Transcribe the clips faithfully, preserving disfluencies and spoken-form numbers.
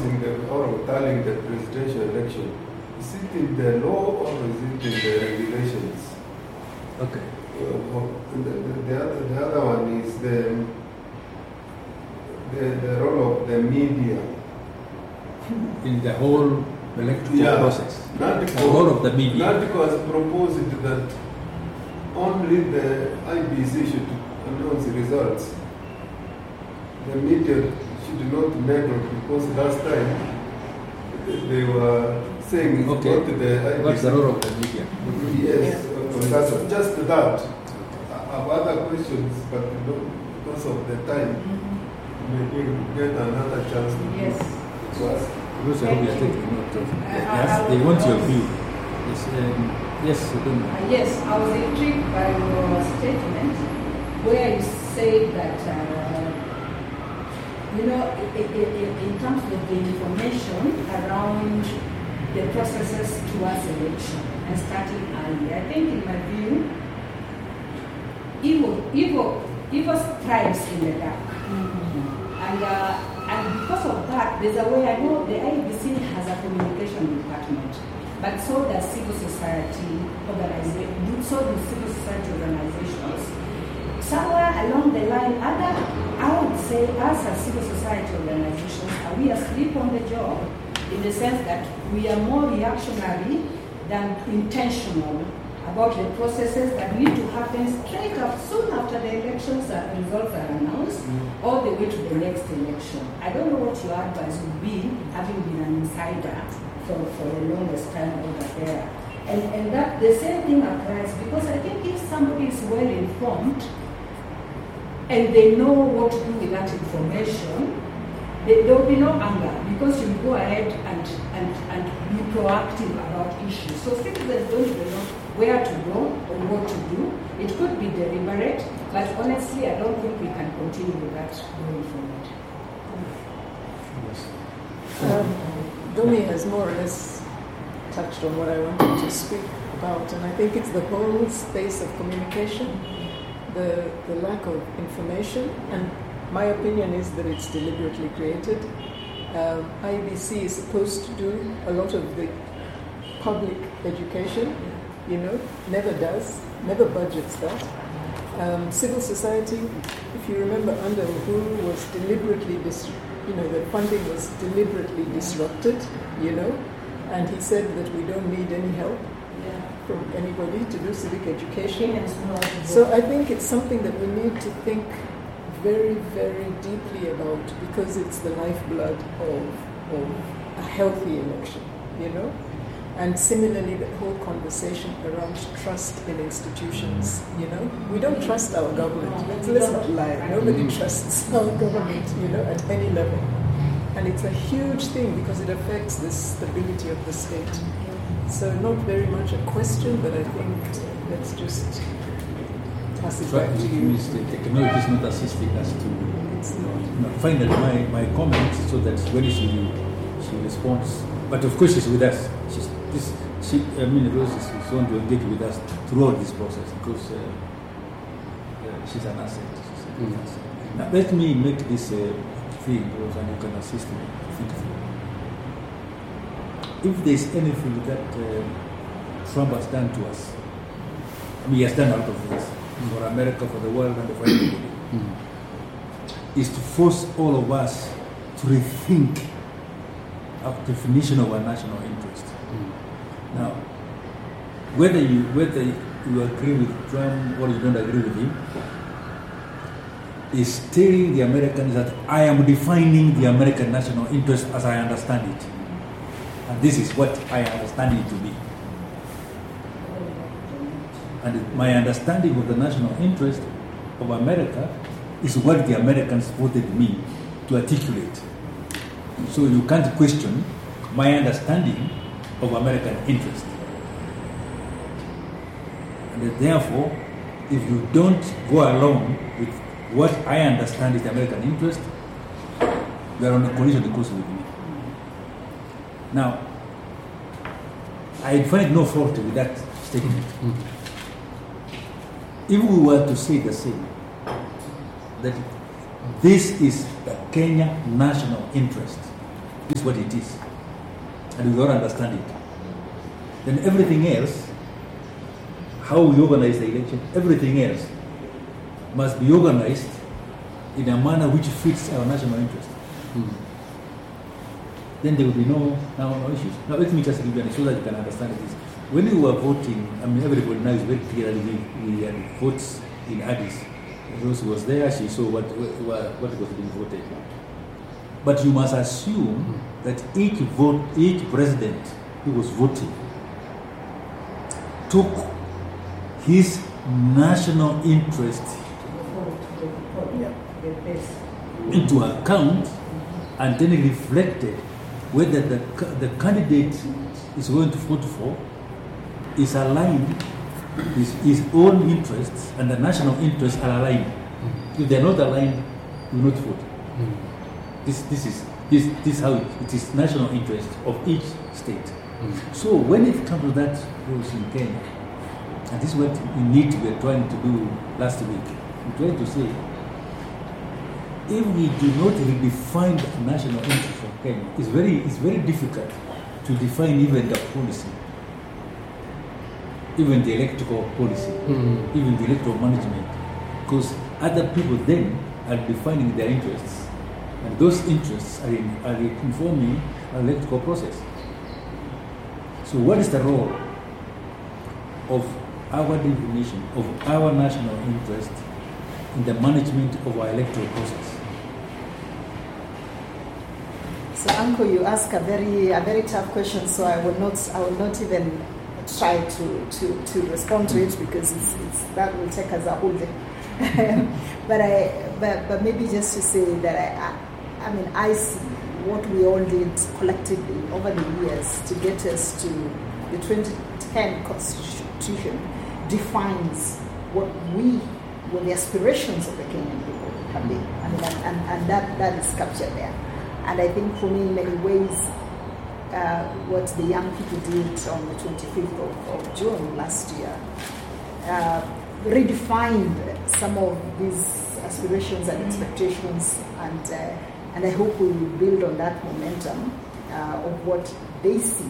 announcing the, or tallying the presidential election, is it in the law or is it in the regulations? Okay. Uh, the, the, the, other, the other one is the, the, the role of the media. In the whole electoral yeah. process. Not the role of the media. Not has proposed that only the I B C should announce the results. The media should not meddle because last time they were saying okay. go to the I B C. What's the role of the media? Yes, yeah. that's just that. I have other questions, but because of the time, maybe we'll get another chance to yes. to ask. Because I hope you're taking note of yes, they want your view. Yes, um, yes, uh, yes, I was intrigued by your statement where you say that, uh, you know, in, in, in terms of the information around the processes towards election and starting early. I think, in my view, evil, evil, evil thrives in the dark. Mm-hmm. And, uh, and because of that, there's a way, I know the I B C has a communication department, but so does civil society organizations, so do civil society organizations. Somewhere along the line, other, I would say, us as civil society organizations, are we asleep on the job in the sense that we are more reactionary than intentional about the processes that need to happen straight up soon after the elections uh, results are announced, mm. all the way to the next election. I don't know what your advice would be, having been an insider for, for the longest time over there. And, and that the same thing applies, because I think if somebody is well informed and they know what to do with that information, There, there will be no anger, because you go ahead and, and, and be proactive about issues. So citizens don't even know where to go or what to do. It could be deliberate, but honestly, I don't think we can continue with that going forward. Yes. Um, Domi has more or less touched on what I wanted to speak about, and I think it's the whole space of communication, the, the lack of information, and my opinion is that it's deliberately created. Um, I B C is supposed to do a lot of the public education, you know, never does, never budgets that. Um, civil society, if you remember, under Uhuru was deliberately, dis- you know, the funding was deliberately disrupted, you know, and he said that we don't need any help from anybody to do civic education. So I think it's something that we need to think very, very deeply about, because it's the lifeblood of, of a healthy election, you know? And similarly, the whole conversation around trust in institutions, you know? We don't trust our government. Let's, let's not lie. Nobody trusts our government, you know, at any level. And it's a huge thing because it affects the stability of the state. So not very much a question, but I think let's just pass it back to you. The technology is not assisting us to... It's not. No, finally, my, my comment, so that when she, she responds, but of course she's with us. She's, this, she, I mean, Rose is going to engage with us throughout this process because uh, uh, she's an asset. She's an mm-hmm. asset. Now, let me make this uh, thing, Rose, and you can assist me. Think through. If there's anything that uh, Trump has done to us, I mean, he has done a lot of things for America, for the world, and for everybody, mm-hmm. is to force all of us to rethink our definition of our national interest. Mm-hmm. Now, whether you whether you agree with Trump or you don't agree with him, is telling the Americans that I am defining the American national interest as I understand it. And this is what I understand it to be. And my understanding of the national interest of America is what the Americans voted me to articulate. So you can't question my understanding of American interest. And therefore, if you don't go along with what I understand is the American interest, you are on a collision course with me. Now, I find no fault with that statement. Mm-hmm. If we were to say the same, that this is the Kenya national interest, This is what it is. And we all understand it. Then everything else, how we organize the election, everything else must be organized in a manner which fits our national interest. Mm. Then there will be no, no, no issues. Now let me just give you an issue so that you can understand this. When we were voting, I mean everybody now is very clear that we, we had votes in Addis. Rosie was there, she saw what, what, what was being voted. But you must assume that each vote, each president who was voting took his national interest into account and then reflected whether the, the candidate is going to vote for is aligned, his, his own interests and the national interests are aligned. Mm. If they are not aligned, you will not vote. Mm. This, this is this, this how it, it is national interest of each state. Mm. So when it comes to that rules in Kenya, and this is what we need to be trying to do last week, we're trying to say, if we do not redefine the national interest of Kenya, it's very, it's very difficult to define even the policy, even the electoral policy, mm-hmm. even the electoral management, because other people then are defining their interests, and those interests are, in, are informing our electoral process. So what is the role of our definition of our national interest in the management of our electoral process? So, Uncle, you ask a very a very tough question. So I will not I will not even try to, to, to respond to it because it's, it's that will take us a whole day. but I but but maybe just to say that I, I I mean I see what we all did collectively over the years to get us to the twenty ten Constitution defines what we what the aspirations of the Kenyan people have been. I mean, and, and, and that, that is captured there. And I think for me, in many ways, uh, what the young people did on the twenty-fifth of, of June last year uh, redefined some of these aspirations and expectations, and uh, and I hope we will build on that momentum uh, of what they see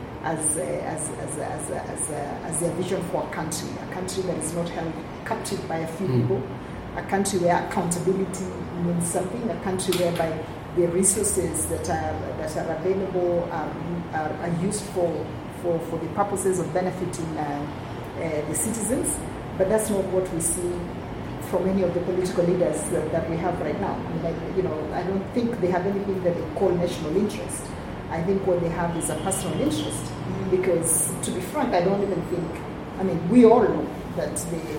as a, as as a, as a, as, a, as their vision for a country, a country that is not held captive by a few mm. people, a country where accountability means something, a country whereby the resources that are that are available um, are, are used for, for, for the purposes of benefiting uh, uh, the citizens. But that's not what we see from any of the political leaders that, that we have right now. I mean, like, you know, I don't think they have anything that they call national interest. I think what they have is a personal interest. Mm-hmm. Because, to be frank, I don't even think. I mean, we all know that the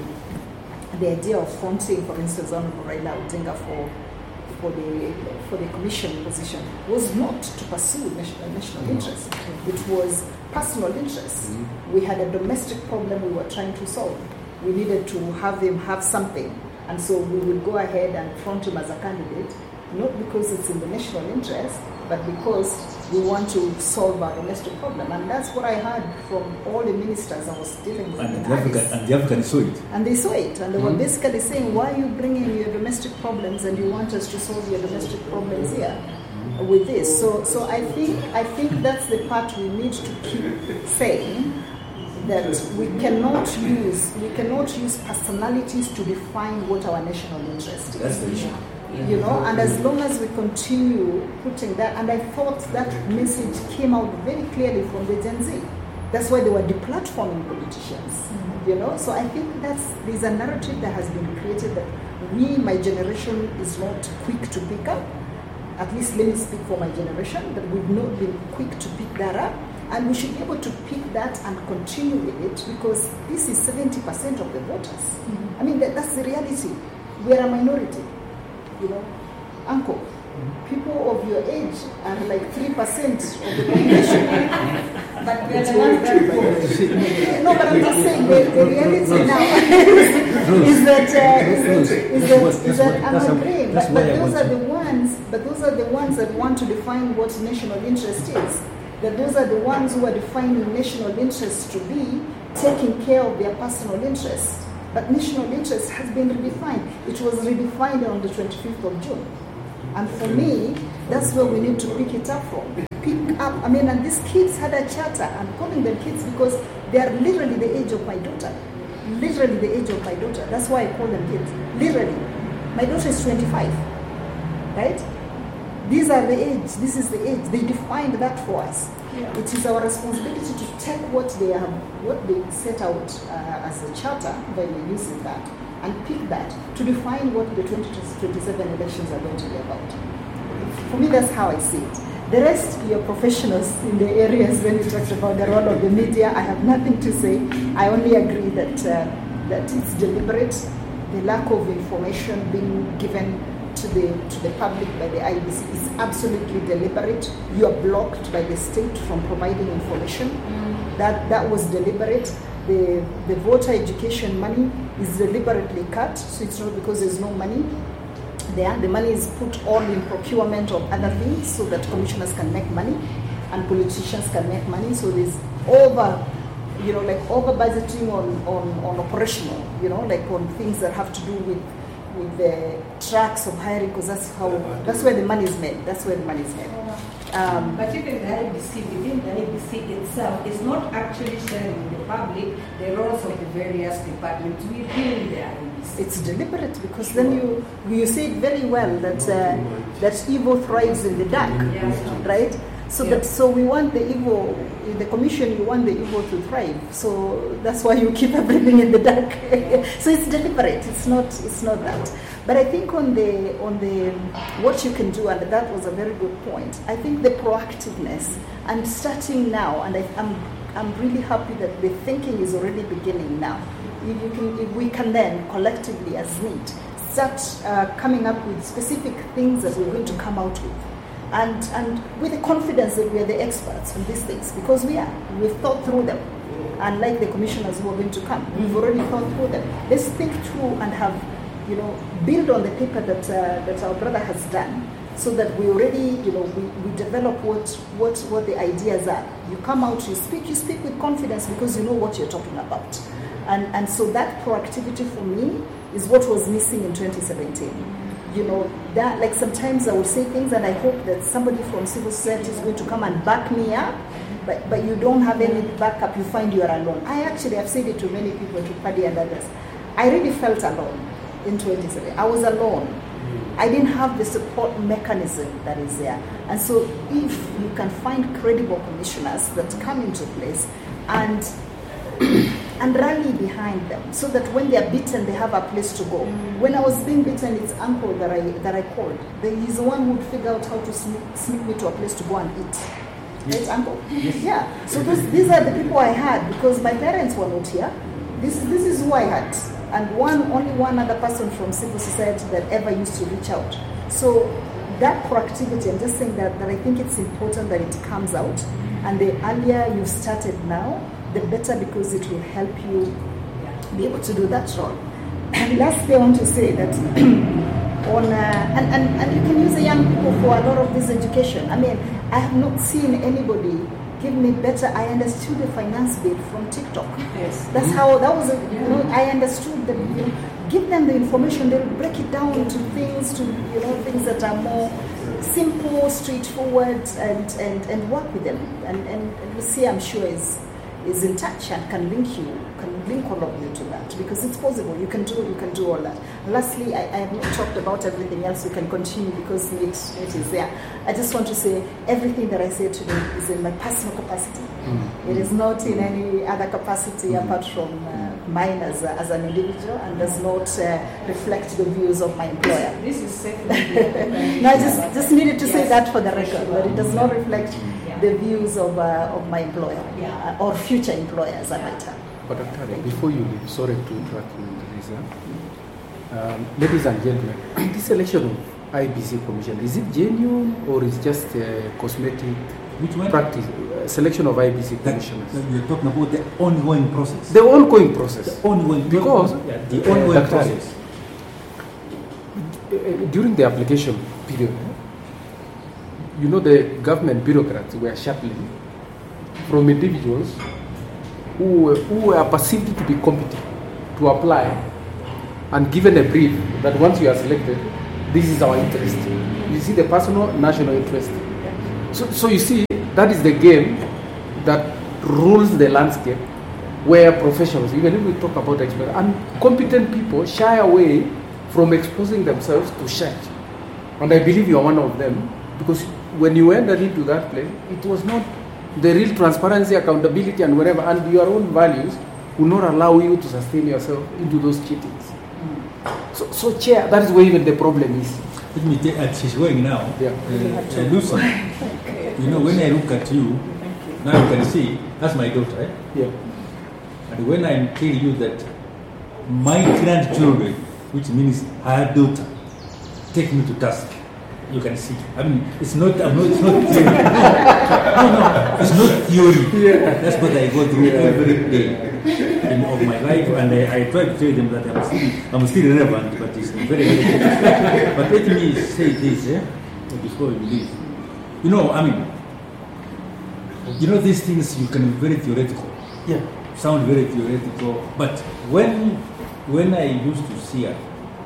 the idea of fronting, for instance, Honorable Raila Odinga for for the for the commission position was not to pursue national, national mm-hmm. interest. It was personal interest. Mm-hmm. We had a domestic problem we were trying to solve. We needed to have him have something, and so we would go ahead and front him as a candidate, not because it's in the national interest, but because we want to solve our domestic problem. And that's what I heard from all the ministers I was dealing with. And the, African, and the Africans saw it. And they saw it. And they mm-hmm. were basically saying, why are you bringing your domestic problems and you want us to solve your domestic problems here mm-hmm. with this? So so I think I think that's the part we need to keep saying, that we cannot use we cannot use personalities to define what our national interest is. That's the issue. You know, and as long as we continue putting that, and I thought that message came out very clearly from the Gen Z. That's why they were deplatforming politicians. Mm-hmm. You know, so I think that's there's a narrative that has been created that we, my generation, is not quick to pick up. At least let me speak for my generation, that we've not been quick to pick that up. And we should be able to pick that and continue with it, because this is seventy percent of the voters. Mm-hmm. I mean, that, that's the reality. We are a minority, you know. Uncle, mm-hmm. people of your age are like three percent of the population. But we are the ones that vote. No, but I'm just saying, the, the reality now is that, uh, is that, is that, is that I'm agreeing. But, but those are the ones, but those are the ones that want to define what national interest is. That those are the ones who are defining national interest to be taking care of their personal interests. But national interest has been redefined. It was redefined on the twenty-fifth of June. And for me, that's where we need to pick it up from. Pick up, I mean, and these kids had a charter. I'm calling them kids because they are literally the age of my daughter. Literally the age of my daughter. That's why I call them kids. Literally. My daughter is twenty-five, right? These are the age, this is the age. They defined that for us. Yeah. It is our responsibility to take what they have, what they set out uh, as a charter, by using that, and pick that to define what the twenty twenty-seven elections are going to be about. For me, that's how I see it. The rest, you're professionals in the areas when you talked about the role of the media. I have nothing to say. I only agree that uh, that it's deliberate. The lack of information being given to the to the public by the I B C is absolutely deliberate. You are blocked by the state from providing information. Mm. That that was deliberate. The the voter education money is deliberately cut, so it's not because there's no money there. The money is put all in procurement of other things so that commissioners can make money and politicians can make money. So there's over, you know, like over budgeting on, on, on operational, you know, like on things that have to do with with the tracks of hiring, because that's how that's where the money is made. That's where the money is made. Um, but even the I B C, within the I B C itself, is not actually sharing with the public the roles of the various departments within the I B C. It's deliberate because then you you say it very well that uh, that evil thrives in the dark, Yeah. right? So Yeah. that so we want the evil in the commission. You want the evil to thrive. So that's why you keep everything in the dark. So it's deliberate. It's not. It's not that. But I think on the on the what you can do, and that was a very good point. I think the proactiveness and starting now, and I, I'm I'm really happy that the thinking is already beginning now. If you can, if we can then collectively as NEET start uh, coming up with specific things that we're going to come out with. And and with the confidence that we are the experts on these things, because we are. We've thought through them. And like the commissioners who are going to come, we've already thought through them. Let's think through and have, you know, build on the paper that uh, that our brother has done, so that we already, you know, we, we develop what, what, what the ideas are. You come out, you speak, you speak with confidence because you know what you're talking about. And, and so that proactivity for me is what was missing in twenty seventeen. You know, that like sometimes I will say things and I hope that somebody from civil society is going to come and back me up, but, but you don't have any backup, you find you are alone. I actually have said it to many people, to Paddy and others. I really felt alone in twenty seventeen. I was alone. I didn't have the support mechanism that is there. And so if you can find credible commissioners that come into place and and rally behind them, so that when they are beaten, they have a place to go. Mm. When I was being beaten, it's uncle that I that I called. The, he's the one who would figure out how to sneak, sneak me to a place to go and eat. Yes. Right, uncle? Yes. Yeah. So those, these are the people I had because my parents were not here. This this is who I had, and one only one other person from civil society that ever used to reach out. So that proactivity, I'm just saying that that I think it's important that it comes out, and the earlier you started now, the better, because it will help you be able to do that role. And lastly, I want to say that on uh, and, and, and you can use the young people for a lot of this education. I mean, I have not seen anybody give me better. I understood the finance bit from TikTok. Yes. That's how that was. A, you know, I understood that. You know, give them the information. They'll break it down to things, to you know, things that are more simple, straightforward, and and, and work with them. And and, and Lucy, I'm sure is. is in touch and can link you, can link all of you to that, because it's possible. You can do, you can do all that. Lastly, I, I have not talked about everything else. We can continue because it, it is there. I just want to say everything that I say today is in my personal capacity. Mm-hmm. It is not in any other capacity mm-hmm. apart from uh, mine as, a, as an individual, and does not uh, reflect the views of my employer. This is safely. No, I just, just needed to yes. say that for the record, but it does not reflect the views of uh, of my employer yeah. uh, or future employers at my time. But Doctor, before you leave, sorry to interrupt you, Teresa. Um, ladies and gentlemen, this election of I B C Commission, is it genuine or is it just a cosmetic Which one? practice? Uh, selection of I B C commissioners. That, you're talking about the ongoing process. The ongoing process. The ongoing because yeah, the ongoing uh, process. Uh, during the application period, you know, the government bureaucrats were shuffling from individuals who were, who were perceived to be competent to apply and given a brief that once you are selected, this is our interest. you see the personal national interest. So, so you see, that is the game that rules the landscape, where professionals, even if we talk about experts, and competent people shy away from exposing themselves to change. And I believe you are one of them, because when you entered into that place, it was not the real transparency, accountability, and whatever, and your own values will not allow you to sustain yourself into those cheatings. Mm. So, so, Chair, that is where even the problem is. Let me tell you, she's going now. Yeah. Uh, uh, Lucy, you know, when I look at you, now you can see, that's my daughter, eh? Yeah. And when I tell you that my grandchildren, which means her daughter, take me to task, you can see. I mean, it's not, I'm not, it's not theory. No, no, no, it's not theory. Yeah. That's what I go through yeah. every day in, of my life, and I, I try to tell them that I'm still, I'm still relevant, but it's very, very But let me say this, eh, before you leave. You know, I mean, you know, these things you can be very theoretical. Yeah. Sound very theoretical, but when when I used to see her,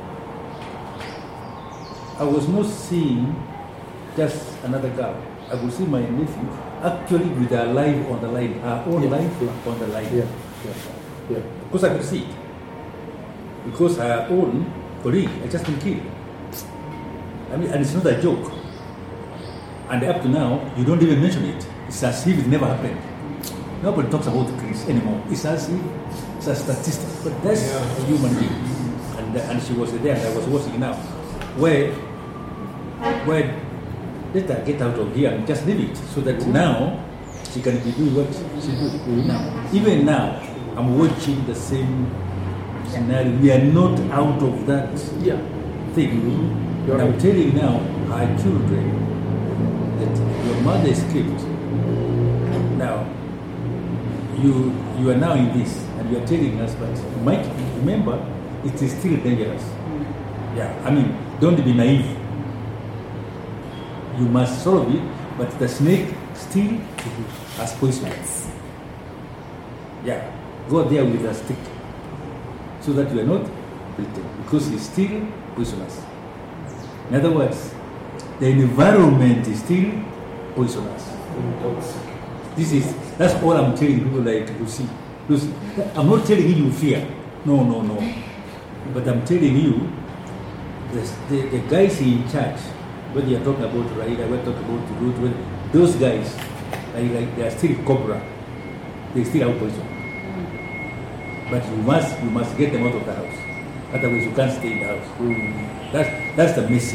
I was not seeing just another girl. I would see my nephew actually with her life on the line, her own yeah. life yeah. on the line. Yeah. Yeah. Yeah. Because I could see it. Because her own colleague had just been killed. I mean, and it's not a joke. And up to now, you don't even mention it. It's as if it never happened. Nobody talks about Chris anymore. It's as if it's a statistic. But that's yeah. a human being. And, and she was there, and I was watching now. Where, where, let her get out of here and just leave it. So that mm-hmm. now, she can be doing what she's doing. Mm-hmm. Now, even now, I'm watching the same scenario. We are not out of that yeah. thing. Mm-hmm. And I'm telling you now, her children, that your mother escaped. Now, you you are now in this, and you are telling us, but Mike, remember, it is still dangerous. Mm. Yeah, I mean, don't be naive. You must solve it, but the snake still has poisonous. Yeah, go there with a stick, so that you are not bitten, because it's still poisonous. In other words, the environment is still poisonous. This is, that's all I'm telling people like Lucy. Lucy, I'm not telling you you fear. No, no, no. But I'm telling you, the, the, the guys in charge, when you're talking about Raila, we're talking about Ruth, those guys, like, like they are still cobra. They still have poison. But you must, you must get them out of the house. Otherwise you can't stay in the house. Mm. That's, that's the message.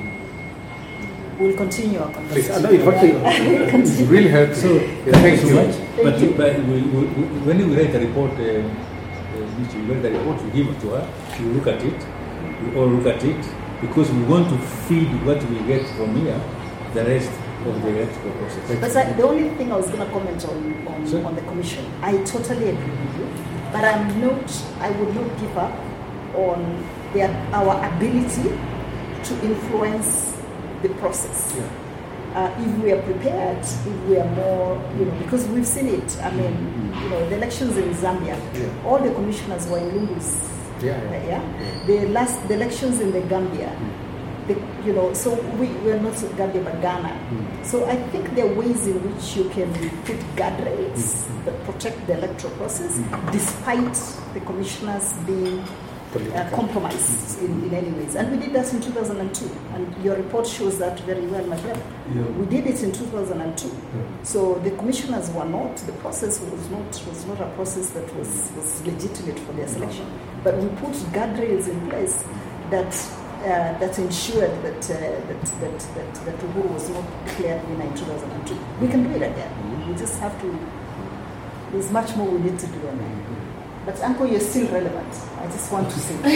We'll continue our conversation. No, it really helps. So, yeah, thank you so much. Thank but you. but we, we, we, when we write the report, uh, uh, which we write the report, we give it to her. She will look at it. We all look at it because we want to feed what we get from here, the rest of the electrical process. But uh, the only thing I was going to comment on on, Sure. on the commission, I totally agree with you. But I'm not. I would not give up on their, our ability to influence the process. Yeah. Uh, if we are prepared, if we are more, you know, because we've seen it. I mean, mm-hmm. you know, the elections in Zambia, yeah. all the commissioners were in Lungu's. Yeah, Uh, yeah. yeah. The last, the elections in the Gambia, mm-hmm. the, you know, so we we are not Gambia but Ghana. Mm-hmm. So I think there are ways in which you can put guardrails mm-hmm. that protect the electoral process, mm-hmm. despite the commissioners being Uh, compromised in, in any ways. And we did that in two thousand two. And your report shows that very well, my brother. Yeah. We did it in two thousand two. Yeah. So the commissioners were not, the process was not was not a process that was, was legitimate for their selection. But we put guardrails in place that uh, that ensured that, uh, that, that, that, that Uhuru was not declared winner in two thousand two. We can do it again. We just have to, there's much more we need to do on that. But Uncle, you're still relevant. I just want to say.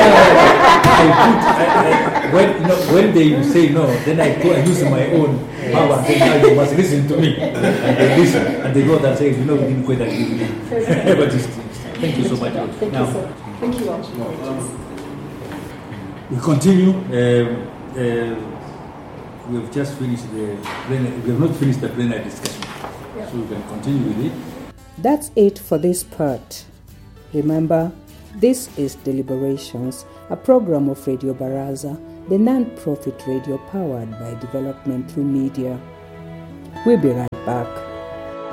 I put, I, I, when, you know, when they say no, then I go and use my own power and say, now you must listen to me. And they listen. And they go and say, you know, we didn't quite agree with you. But it's, thank you so much. Thank now, you, sir. Thank you all. We continue. Um, uh, we have just finished the plenary, we have not finished the plenary discussion. Yeah. So we can continue with it. That's it for this part. Remember, this is Deliberations, a program of Radio Baraza the non-profit radio powered by development through media. We'll be right back.